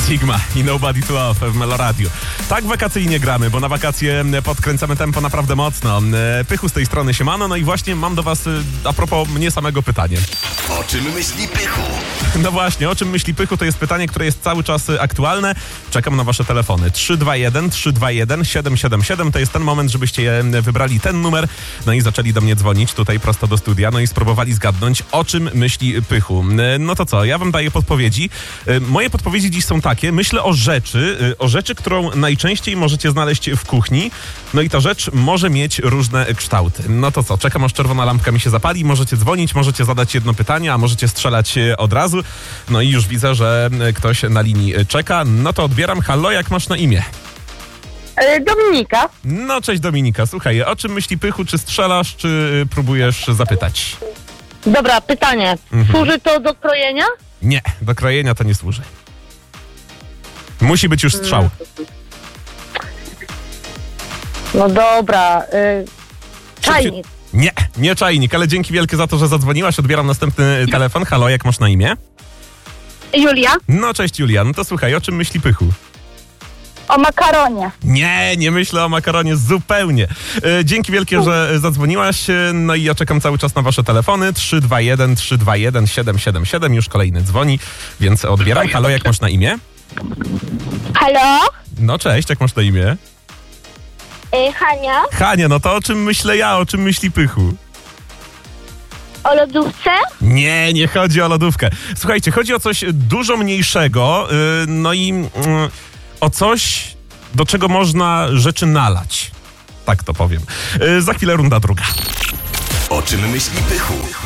Sigma i Nobody to Love w Meloradiu. Tak wakacyjnie gramy, bo na wakacje podkręcamy tempo naprawdę mocno. Pychu z tej strony siemano, no i właśnie mam do was a propos mnie samego pytanie. O czym myśli Pychu? No właśnie, o czym myśli Pychu, to jest pytanie, które jest cały czas aktualne. Czekam na wasze telefony. 321 777 to jest ten moment, żebyście wybrali ten numer, no i zaczęli do mnie dzwonić tutaj prosto do studia, no i spróbowali zgadnąć, o czym myśli Pychu. No to co, ja wam daję podpowiedzi. Moje podpowiedzi dziś są takie, myślę o rzeczy, którą najczęściej możecie znaleźć w kuchni, no i ta rzecz może mieć różne kształty. No to co, czekam aż czerwona lampka mi się zapali, możecie dzwonić, możecie zadać jedno pytanie, a możecie strzelać od razu. No i już widzę, że ktoś na linii czeka, no to odbieram. Halo, jak masz na imię? Dominika. No cześć Dominika, słuchaj, o czym myśli Pychu, czy strzelasz, czy próbujesz zapytać? Dobra, pytanie. Służy to do krojenia? Nie, do krojenia to nie służy. Musi być już strzał. No dobra. Czajnik. Nie czajnik, ale dzięki wielkie za to, że zadzwoniłaś. Odbieram następny telefon. Halo, jak masz na imię? Julia? No cześć Julia, no to słuchaj, o czym myśli Pychu? O makaronie. Nie myślę o makaronie zupełnie. Dzięki wielkie, że zadzwoniłaś. No i ja czekam cały czas na wasze telefony. 321 777. Już kolejny dzwoni, więc odbieram. Halo, jak masz na imię? Halo? No cześć, jak masz na imię? Hania? Hania, no to o czym myślę ja, o czym myśli Pychu? O lodówce? Nie chodzi o lodówkę. Słuchajcie, chodzi o coś dużo mniejszego, no i o coś, do czego można rzeczy nalać. Tak to powiem. Za chwilę runda druga. O czym myśli Pychu?